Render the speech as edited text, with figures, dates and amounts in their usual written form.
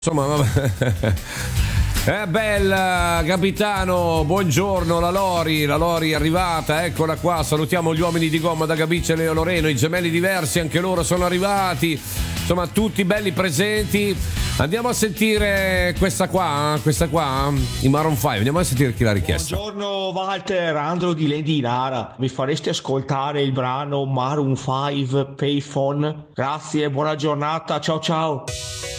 Insomma, vabbè. Bella, capitano, buongiorno, la Lori è arrivata, eccola qua, salutiamo gli uomini di gomma da Gabice e Leo Loreno, i gemelli diversi, anche loro sono arrivati, insomma tutti belli presenti. Andiamo a sentire questa qua, i Maroon 5, andiamo a sentire chi l'ha richiesta. Buongiorno Walter, Andro di Lendinara, mi faresti ascoltare il brano Maroon 5 Payphone? Grazie, buona giornata, ciao ciao.